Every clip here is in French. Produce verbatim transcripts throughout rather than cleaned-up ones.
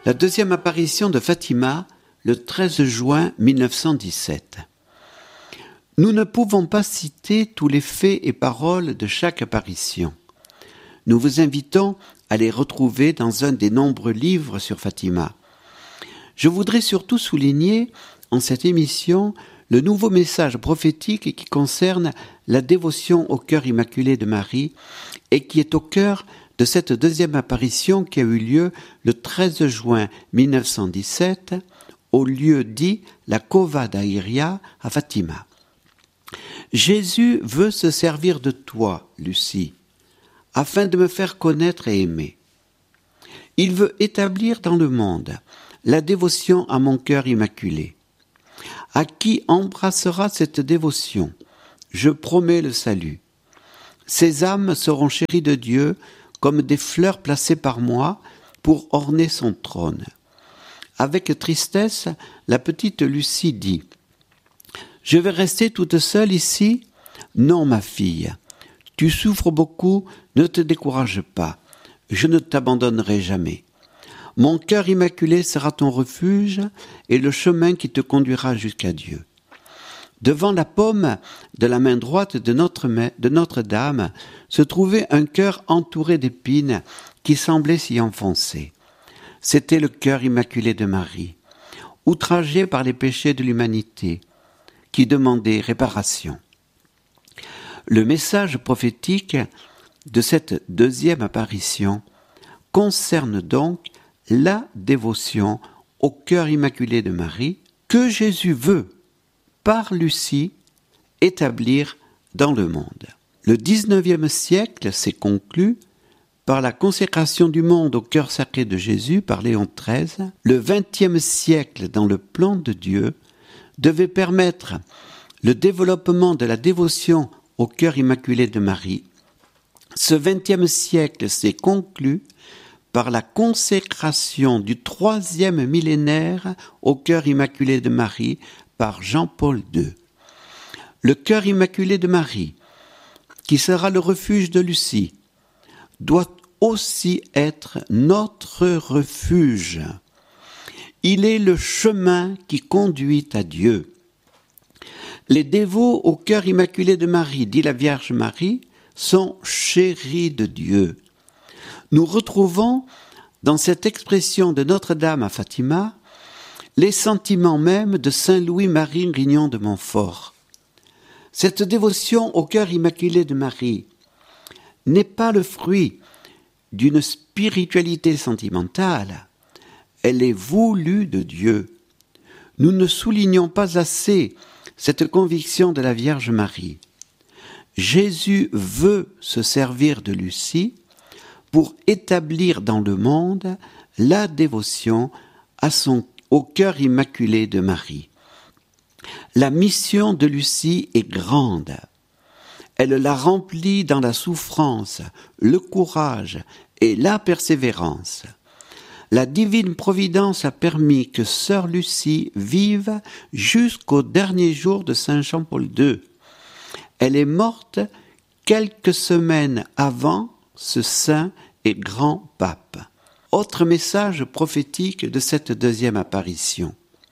La deuxième apparition de Fatima, le treize juin mille neuf cent dix-sept. Nous ne pouvons pas citer tous les faits et paroles de chaque apparition. Nous vous invitons à les retrouver dans un des nombreux livres sur Fatima. Je voudrais surtout souligner, en cette émission, le nouveau message prophétique qui concerne la dévotion au cœur immaculé de Marie et qui est au cœur de cette deuxième apparition qui a eu lieu le treize juin mille neuf cent dix-sept au lieu dit la Cova d'Airia à Fatima. Jésus veut se servir de toi, Lucie, afin de me faire connaître et aimer. Il veut établir dans le monde la dévotion à mon cœur immaculé. À qui embrassera cette dévotion, je promets le salut. Ces âmes seront chéries de Dieu comme des fleurs placées par moi pour orner son trône. Avec tristesse, la petite Lucie dit « Je vais rester toute seule ici ? Non, ma fille. Tu souffres beaucoup, ne te décourage pas. Je ne t'abandonnerai jamais. Mon cœur immaculé sera ton refuge et le chemin qui te conduira jusqu'à Dieu. » Devant la paume de la main droite de, notre, de Notre-Dame se trouvait un cœur entouré d'épines qui semblait s'y enfoncer. C'était le cœur immaculé de Marie, outragé par les péchés de l'humanité, qui demandait réparation. Le message prophétique de cette deuxième apparition concerne donc la dévotion au cœur immaculé de Marie que Jésus veut, par Lucie, établir dans le monde. Le dix-neuvième siècle s'est conclu par la consécration du monde au cœur sacré de Jésus par Léon treize. Le vingtième siècle, dans le plan de Dieu, devait permettre le développement de la dévotion au cœur immaculé de Marie. Ce vingtième siècle s'est conclu par la consécration du troisième millénaire au cœur immaculé de Marie par Jean-Paul deux. Le cœur immaculé de Marie, qui sera le refuge de Lucie, doit aussi être notre refuge. Il est le chemin qui conduit à Dieu. Les dévots au cœur immaculé de Marie, dit la Vierge Marie, sont chéris de Dieu. Nous retrouvons dans cette expression de Notre-Dame à Fatima les sentiments mêmes de saint Louis-Marie Grignon de Montfort. Cette dévotion au cœur immaculé de Marie n'est pas le fruit d'une spiritualité sentimentale, elle est voulue de Dieu. Nous ne soulignons pas assez cette conviction de la Vierge Marie. Jésus veut se servir de Lucie pour établir dans le monde la dévotion à son, au cœur immaculé de Marie. La mission de Lucie est grande. Elle la remplit dans la souffrance, le courage et la persévérance. La divine providence a permis que sœur Lucie vive jusqu'au dernier jour de saint Jean-Paul deux. Elle est morte quelques semaines avant ce saint et grand pape. Autre message prophétique de cette deuxième apparition.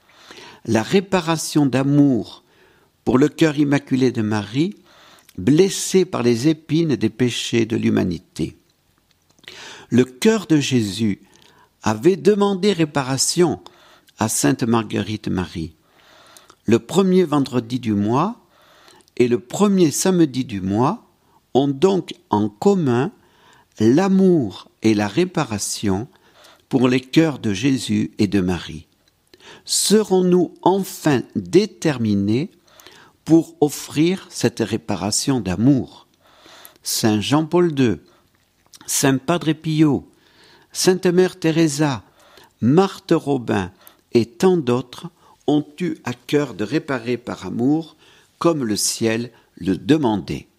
La réparation d'amour pour le cœur immaculé de Marie, blessé par les épines des péchés de l'humanité. Le cœur de Jésus avait demandé réparation à sainte Marguerite Marie. Le premier vendredi du mois et le premier samedi du mois ont donc en commun l'amour et la réparation pour les cœurs de Jésus et de Marie. Serons-nous enfin déterminés pour offrir cette réparation d'amour ? Saint Jean-Paul deux, Saint Padre Pio, Sainte Mère Teresa, Marthe Robin et tant d'autres ont eu à cœur de réparer par amour comme le ciel le demandait.